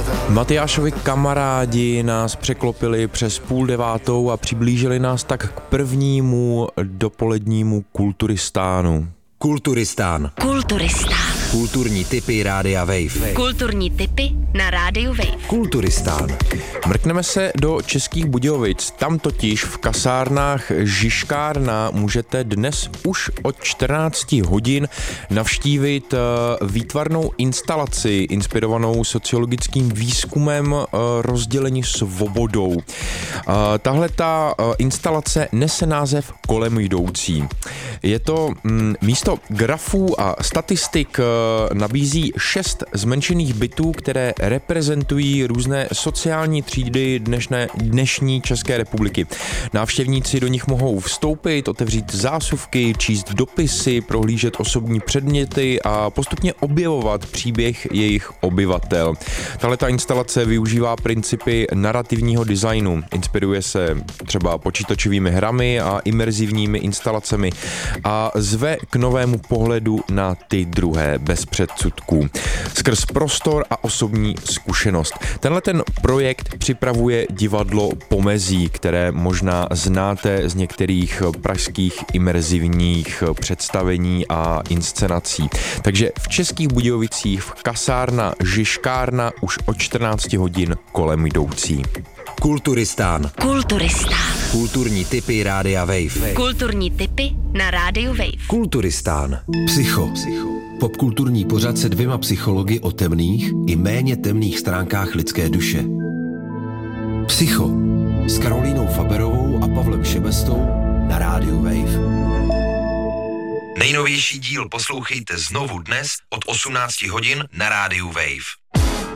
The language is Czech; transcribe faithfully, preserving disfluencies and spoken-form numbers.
Matyášovi kamarádi nás překlopili přes půl devátou a přiblížili nás tak k prvnímu dopolednímu Kulturistánu. Kulturistán. Kulturistán. Kulturní tipy Rádia Wave. Kulturní tipy na Rádiu Wave. Kulturistán. Mrkneme se do Českých Budějovic. Tam totiž v kasárnách Žižkárna můžete dnes už od čtrnácti hodin navštívit výtvarnou instalaci inspirovanou sociologickým výzkumem rozdělení svobodou. Tahle ta instalace nese název Kolem jdoucí. Je to místo grafů a statistik, nabízí šest zmenšených bytů, které reprezentují různé sociální třídy dnešné, dnešní České republiky. Návštěvníci do nich mohou vstoupit, otevřít zásuvky, číst dopisy, prohlížet osobní předměty a postupně objevovat příběh jejich obyvatel. Tahle ta instalace využívá principy narrativního designu. Inspiruje se třeba počítačovými hrami a imerzivními instalacemi a zve k novému pohledu na ty druhé bez předsudků. Skrz prostor a osobní zkušenost. Tenhle ten projekt připravuje divadlo Pomezí, které možná znáte z některých pražských imerzivních představení a inscenací. Takže v Českých Budějovicích v kasárna Žižkárna už od čtrnácti hodin Kolem jdoucí. Kulturistán. Kulturistán. Kulturní tipy Rádia Wave. Kulturní tipy na Rádiu Wave. Kulturistán. Psycho. Popkulturní pořad se dvěma psychologi o temných i méně temných stránkách lidské duše. Psycho s Karolínou Faberovou a Pavlem Šebestou na Rádiu Wave. Nejnovější díl poslouchejte znovu dnes od osmnácti hodin na Rádiu Wave.